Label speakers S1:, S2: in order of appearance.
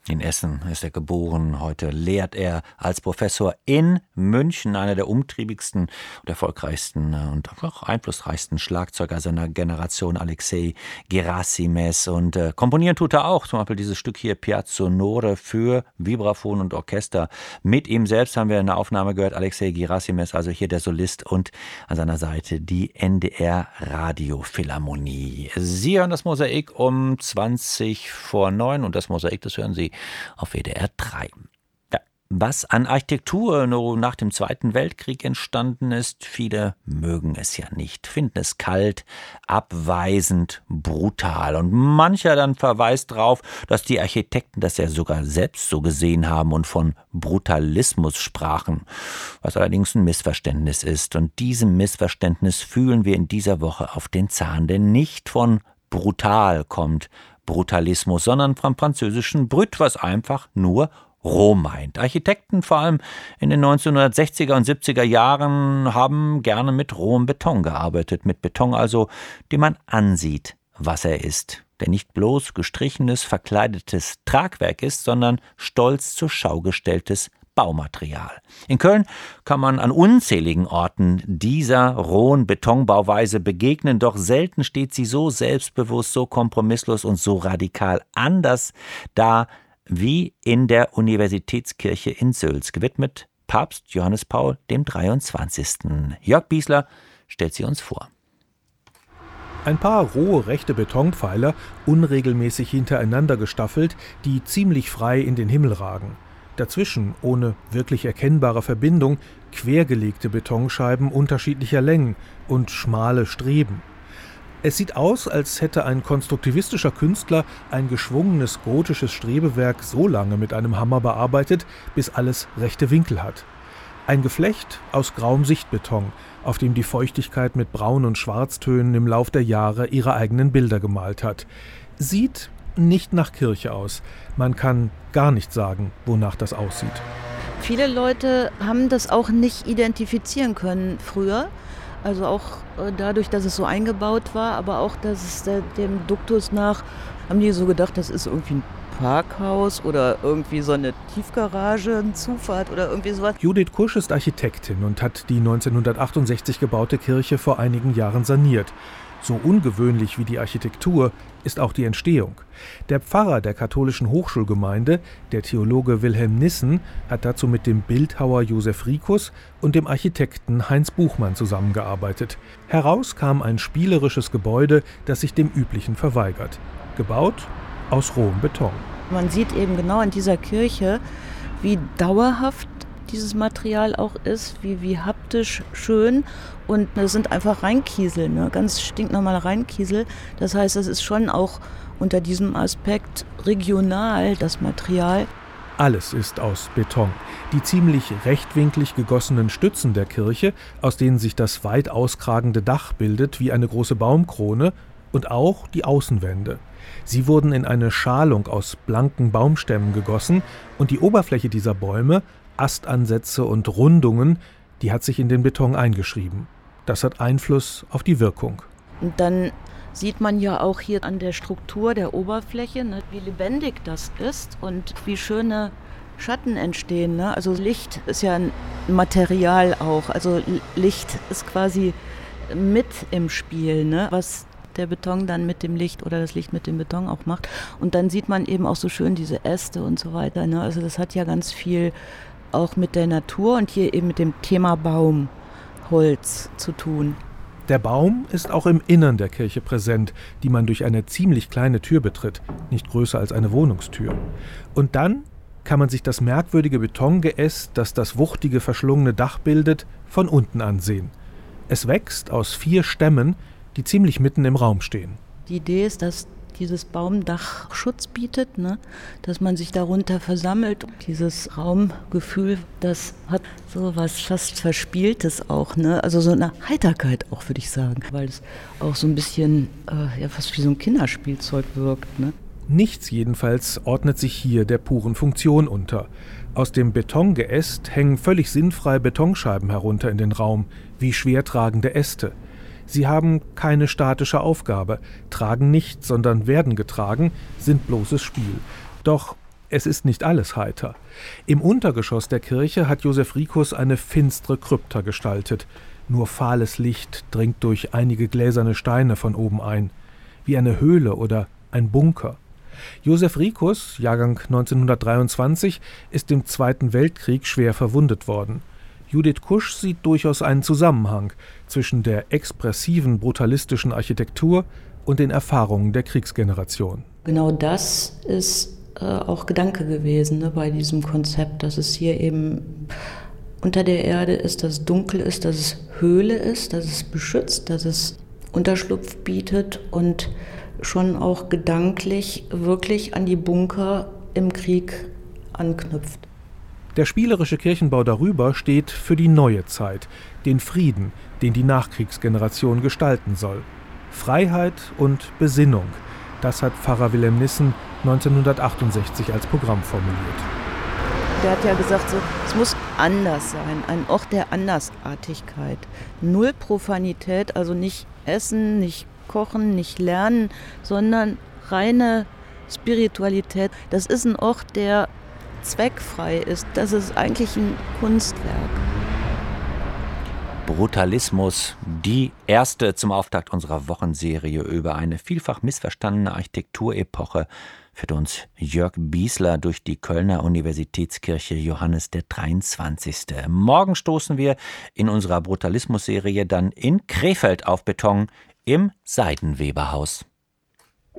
S1: In Essen ist er geboren. Heute lehrt er als Professor in München, einer der umtriebigsten und erfolgreichsten und auch einflussreichsten Schlagzeuger seiner Generation, Alexei Gerasimes. Und komponieren tut er auch, zum Beispiel dieses Stück hier, Piazzonore, für Vibraphon und Orchester. Mit ihm selbst haben wir eine Aufnahme gehört, Alexei Gerasimes, also hier der Solist, und an seiner Seite die NDR Radiophilharmonie. Sie hören das Mosaik um 20:09 und das Mosaik, das hören Sie auf WDR 3. Ja, was an Architektur nach dem Zweiten Weltkrieg entstanden ist, viele mögen es ja nicht, finden es kalt, abweisend, brutal. Und mancher dann verweist darauf, dass die Architekten das ja sogar selbst so gesehen haben und von Brutalismus sprachen, was allerdings ein Missverständnis ist. Und diesem Missverständnis fühlen wir in dieser Woche auf den Zahn, denn nicht von brutal kommt Brutalismus, sondern vom französischen Brut, was einfach nur roh meint. Architekten, vor allem in den 1960er und 70er Jahren, haben gerne mit rohem Beton gearbeitet. Mit Beton also, den man ansieht, was er ist. Der nicht bloß gestrichenes, verkleidetes Tragwerk ist, sondern stolz zur Schau gestelltes Baumaterial. In Köln kann man an unzähligen Orten dieser rohen Betonbauweise begegnen, doch selten steht sie so selbstbewusst, so kompromisslos und so radikal anders da wie in der Universitätskirche in Sülz, gewidmet Papst Johannes Paul dem 23. Jörg Biesler stellt sie uns vor.
S2: Ein paar rohe rechte Betonpfeiler, unregelmäßig hintereinander gestaffelt, die ziemlich frei in den Himmel ragen. Dazwischen, ohne wirklich erkennbare Verbindung, quergelegte Betonscheiben unterschiedlicher Längen und schmale Streben. Es sieht aus, als hätte ein konstruktivistischer Künstler ein geschwungenes gotisches Strebewerk so lange mit einem Hammer bearbeitet, bis alles rechte Winkel hat. Ein Geflecht aus grauem Sichtbeton, auf dem die Feuchtigkeit mit Braun- und Schwarztönen im Lauf der Jahre ihre eigenen Bilder gemalt hat. Sieht nicht nach Kirche aus. Man kann gar nicht sagen, wonach das aussieht.
S3: Viele Leute haben das auch nicht identifizieren können früher. Also auch dadurch, dass es so eingebaut war, aber auch, dass es dem Duktus nach, haben die so gedacht, das ist irgendwie ein Parkhaus oder irgendwie so eine Tiefgarage, eine Zufahrt oder irgendwie sowas.
S2: Judith Kusch ist Architektin und hat die 1968 gebaute Kirche vor einigen Jahren saniert. So ungewöhnlich wie die Architektur ist auch die Entstehung. Der Pfarrer der katholischen Hochschulgemeinde, der Theologe Wilhelm Nissen, hat dazu mit dem Bildhauer Josef Rikus und dem Architekten Heinz Buchmann zusammengearbeitet. Heraus kam ein spielerisches Gebäude, das sich dem Üblichen verweigert. Gebaut aus rohem Beton.
S3: Man sieht eben genau in dieser Kirche, wie dauerhaft dieses Material auch ist, wie haptisch schön, und es sind einfach Reinkiesel, ne? Ganz stinknormale Reinkiesel. Das heißt, es ist schon auch unter diesem Aspekt regional, das Material.
S2: Alles ist aus Beton. Die ziemlich rechtwinklig gegossenen Stützen der Kirche, aus denen sich das weit auskragende Dach bildet wie eine große Baumkrone, und auch die Außenwände. Sie wurden in eine Schalung aus blanken Baumstämmen gegossen, und die Oberfläche dieser Bäume, Astansätze und Rundungen, die hat sich in den Beton eingeschrieben. Das hat Einfluss auf die Wirkung.
S3: Und dann sieht man ja auch hier an der Struktur der Oberfläche, ne, wie lebendig das ist und wie schöne Schatten entstehen. Ne? Also Licht ist ja ein Material auch. Also Licht ist quasi mit im Spiel, ne? Was der Beton dann mit dem Licht oder das Licht mit dem Beton auch macht. Und dann sieht man eben auch so schön diese Äste und so weiter. Ne? Also das hat ja ganz viel auch mit der Natur und hier eben mit dem Thema Baum, Holz zu tun.
S2: Der Baum ist auch im Innern der Kirche präsent, die man durch eine ziemlich kleine Tür betritt, nicht größer als eine Wohnungstür. Und dann kann man sich das merkwürdige Betongeäst, das das wuchtige, verschlungene Dach bildet, von unten ansehen. Es wächst aus 4 Stämmen, die ziemlich mitten im Raum stehen.
S3: Die Idee ist, dass dieses Baumdach Schutz bietet, ne? Dass man sich darunter versammelt. Dieses Raumgefühl, das hat so was fast Verspieltes auch, ne? Also so eine Heiterkeit auch, würde ich sagen, weil es auch so ein bisschen fast wie so ein Kinderspielzeug wirkt, ne?
S2: Nichts jedenfalls ordnet sich hier der puren Funktion unter. Aus dem Betongeäst hängen völlig sinnfrei Betonscheiben herunter in den Raum, wie schwertragende Äste. Sie haben keine statische Aufgabe, tragen nichts, sondern werden getragen, sind bloßes Spiel. Doch Es ist nicht alles heiter. Im Untergeschoss der Kirche hat Josef Rikus eine finstere Krypta gestaltet. Nur fahles Licht dringt durch einige gläserne Steine von oben ein. Wie eine Höhle oder ein Bunker. Josef Rikus, Jahrgang 1923, ist im Zweiten Weltkrieg schwer verwundet worden. Judith Kusch sieht durchaus einen Zusammenhang zwischen der expressiven, brutalistischen Architektur und den Erfahrungen der Kriegsgeneration.
S3: Genau das ist auch Gedanke gewesen, ne, bei diesem Konzept, dass es hier eben unter der Erde ist, dass es dunkel ist, dass es Höhle ist, dass es beschützt, dass es Unterschlupf bietet und schon auch gedanklich wirklich an die Bunker im Krieg anknüpft.
S2: Der spielerische Kirchenbau darüber steht für die neue Zeit, den Frieden, den die Nachkriegsgeneration gestalten soll. Freiheit und Besinnung, das hat Pfarrer Wilhelm Nissen 1968 als Programm formuliert.
S3: Der hat ja gesagt, so, es muss anders sein, ein Ort der Andersartigkeit. Null Profanität, also nicht essen, nicht kochen, nicht lernen, sondern reine Spiritualität. Das ist ein Ort, der zweckfrei ist. Das ist eigentlich ein Kunstwerk.
S1: Brutalismus, die erste zum Auftakt unserer Wochenserie über eine vielfach missverstandene Architekturepoche, führt uns Jörg Biesler durch die Kölner Universitätskirche Johannes der 23. Morgen stoßen wir in unserer Brutalismus-Serie dann in Krefeld auf Beton im Seidenweberhaus.